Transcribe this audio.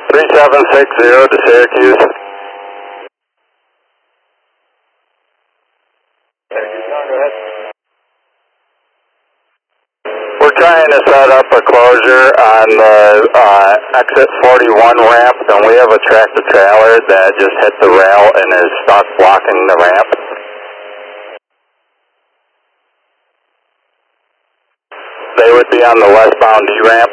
3760 to Syracuse. We're trying to set up a closure on the exit 41 ramp, and we have a tractor trailer that just hit the rail and is stuck blocking the ramp. They would be on the westbound E ramp.